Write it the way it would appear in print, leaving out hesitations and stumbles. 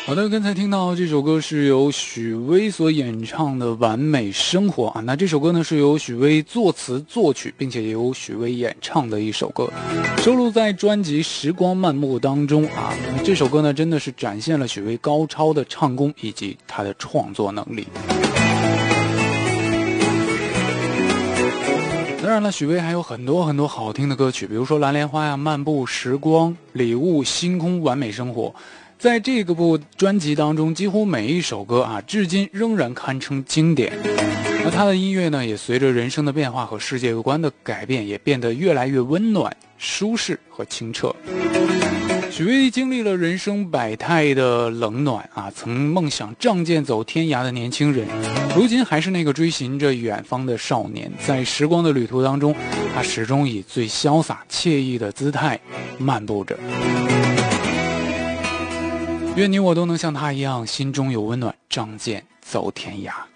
好的，刚才听到这首歌是由许巍所演唱的《完美生活》啊。那这首歌呢是由许巍作词作曲，并且也由许巍演唱的一首歌，收录在专辑《时光漫步》当中啊。这首歌呢真的是展现了许巍高超的唱功以及他的创作能力。当然了，许巍还有很多很多好听的歌曲，比如说《蓝莲花》呀、《漫步》、《时光》、《礼物》、《星空》、《完美生活》。在这个部专辑当中，几乎每一首歌啊，至今仍然堪称经典。那他的音乐呢，也随着人生的变化和世界观的改变，也变得越来越温暖、舒适和清澈。许巍经历了人生百态的冷暖啊，曾梦想仗剑走天涯的年轻人，如今还是那个追寻着远方的少年。在时光的旅途当中，他始终以最潇洒惬意的姿态漫步着。愿你我都能像他一样，心中有温暖，仗剑走天涯。